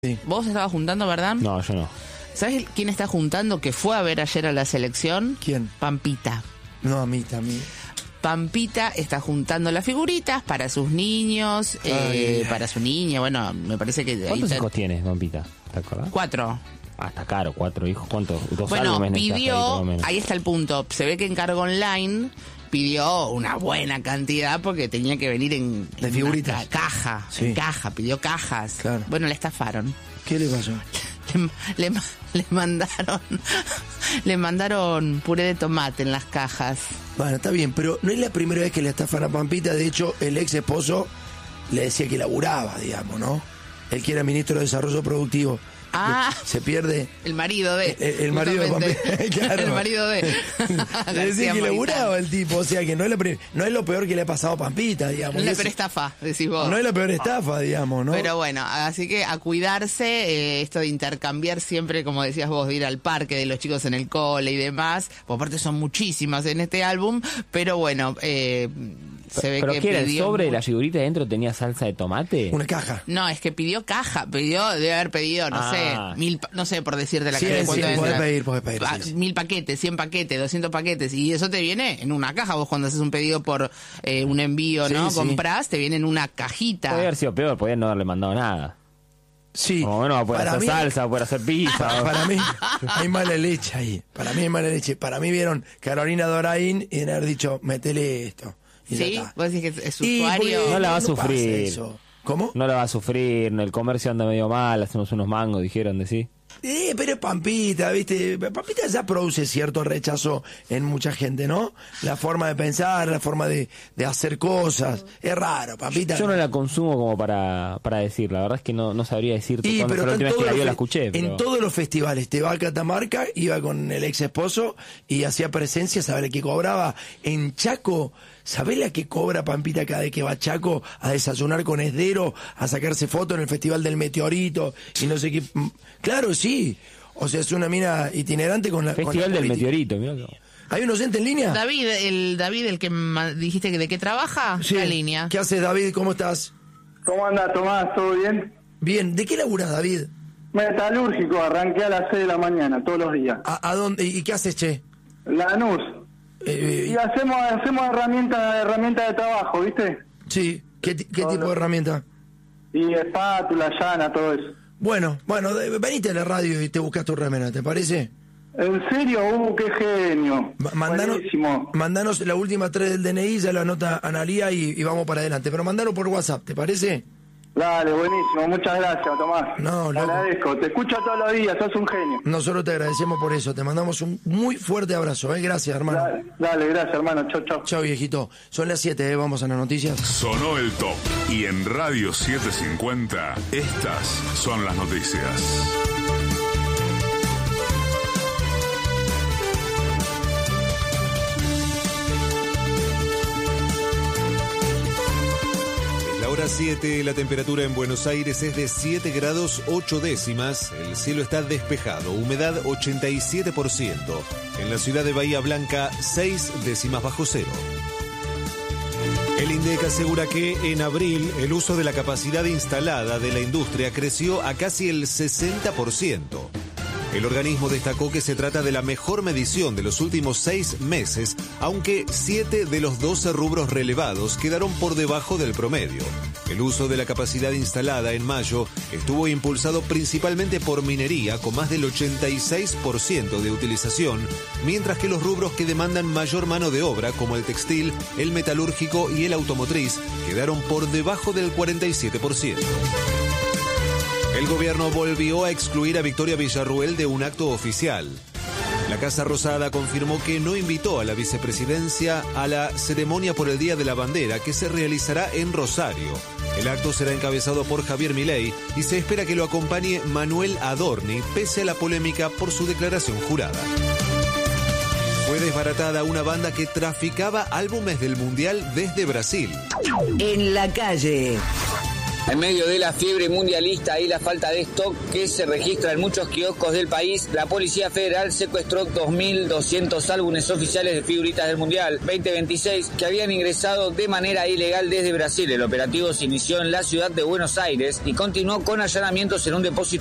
Sí. Vos estabas juntando, ¿verdad? No, yo no. ¿Sabes quién está juntando que fue a ver ayer a la selección? ¿Quién? Pampita. No, a mí también. Pampita está juntando las figuritas para sus niños, para su niña. Bueno, me parece que... ¿Cuántos hijos tienes, Pampita? ¿Te acordás? 4. Ah, está caro, 4 hijos. ¿Cuántos? Bueno, pidió, ahí está el punto. Se ve que en cargo online pidió una buena cantidad porque tenía que venir en figuritas. Caja, Sí. en caja, pidió cajas. Claro. Bueno, le estafaron. ¿Qué le pasó? Le mandaron puré de tomate en las cajas. Bueno, está bien, pero no es la primera vez que le estafan a Pampita. De hecho, el ex esposo le decía que laburaba, digamos, ¿no? Él que era ministro de Desarrollo Productivo. Ah, Se pierde. el marido de... El marido de Pampita. Claro. El marido de... Le decía que laburaba el tipo, o sea que no es lo peor que le ha pasado a Pampita, digamos. No es la Y peor estafa, decís vos. no es la peor estafa, digamos, ¿no? Pero bueno, así que a cuidarse, esto de intercambiar siempre, como decías vos, de ir al parque de los chicos en el cole y demás. Por aparte son muchísimas en este álbum, pero bueno, se ve ¿Pero que qué era? ¿El pidió sobre de la figurita dentro tenía salsa de tomate? Una caja. No, es que pidió caja, debe haber pedido, no sé, 1000, no sé, por decirte la Sí, cantidad. sí, ¿Cuánto podés pedir, sí. 1000 paquetes, 100 paquetes, 200 paquetes, y eso te viene en una caja. Vos cuando haces un pedido por un envío, Sí, ¿no? sí. Comprás, te viene en una cajita. Podría haber sido peor, podrían no haberle mandado nada. Sí. Como bueno, va a poder Para hacer mí- salsa, va a poder hacer pizza. Para mí hay mala leche ahí. Para mí hay mala leche. Para mí vieron Carolina Doraín y deben haber dicho, métele esto. Y ya ¿Sí? está. Vos decís que es Y usuario... porque No la va a pasa sufrir. eso. ¿Cómo? No la va a sufrir, el comercio anda medio mal, hacemos unos mangos, dijeron de sí. Pero es Pampita, ¿viste? Pampita ya produce cierto rechazo en mucha gente, ¿no? La forma de pensar, la forma de hacer cosas. Es raro, Pampita. Yo no la consumo como para decir, la verdad es que no sabría decirte Y, cuándo pero fue la última vez que la vi o la escuché. en Pero... todos los festivales, te va a Catamarca, iba con el ex esposo y hacía presencia, ¿sabes la que cobraba? En Chaco, ¿sabés la que cobra Pampita cada vez que va a Chaco a desayunar con Esdero, a sacarse fotos en el Festival del Meteorito y no sé qué? Claro, sí. O sea, es una mina itinerante con la... con Festival la del política. Meteorito, mirá que... ¿Hay un oyente en línea? David, el que dijiste que de qué trabaja, Sí. la línea. ¿Qué haces, David? ¿Cómo estás? ¿Cómo anda, Tomás? ¿Todo bien? Bien. ¿De qué laburás, David? Metalúrgico, arranqué a las 6 de la mañana, todos los días. ¿A dónde? ¿Y qué haces, che? Lanús. Y hacemos herramientas de trabajo, ¿viste? Sí. ¿Qué Todo tipo de herramienta? Y espátula, llana, todo eso. Bueno, venite a la radio y te buscas tu remera, ¿te parece? ¿En serio? ¡Qué genio! Buenísimo. Mandanos la última 3 del DNI, ya lo anota Analía y vamos para adelante. Pero mandalo por WhatsApp, ¿te parece? Dale, buenísimo. Muchas gracias, Tomás. No, te loco. agradezco. Te escucho todos los días, sos un genio. Nosotros te agradecemos por eso. Te mandamos un muy fuerte abrazo, ¿eh? Gracias, hermano. Dale, gracias, hermano. Chau, chau. Chao, viejito. Son las 7, ¿eh? Vamos a las noticias. Sonó el top. Y en Radio 750, estas son las noticias. La hora 7, la temperatura en Buenos Aires es de 7 grados 8 décimas, el cielo está despejado, humedad 87%. En la ciudad de Bahía Blanca, 6 décimas bajo cero. El INDEC asegura que en abril el uso de la capacidad instalada de la industria creció a casi el 60%. El organismo destacó que se trata de la mejor medición de los últimos 6 meses, aunque 7 de los 12 rubros relevados quedaron por debajo del promedio. El uso de la capacidad instalada en mayo estuvo impulsado principalmente por minería, con más del 86% de utilización, mientras que los rubros que demandan mayor mano de obra, como el textil, el metalúrgico y el automotriz, quedaron por debajo del 47%. El gobierno volvió a excluir a Victoria Villarruel de un acto oficial. La Casa Rosada confirmó que no invitó a la vicepresidencia a la ceremonia por el Día de la Bandera que se realizará en Rosario. El acto será encabezado por Javier Milei y se espera que lo acompañe Manuel Adorni, pese a la polémica por su declaración jurada. Fue desbaratada una banda que traficaba álbumes del Mundial desde Brasil. En la calle. En medio de la fiebre mundialista y la falta de stock que se registra en muchos kioscos del país, la Policía Federal secuestró 2.200 álbumes oficiales de figuritas del Mundial 2026 que habían ingresado de manera ilegal desde Brasil. El operativo se inició en la ciudad de Buenos Aires y continuó con allanamientos en un depósito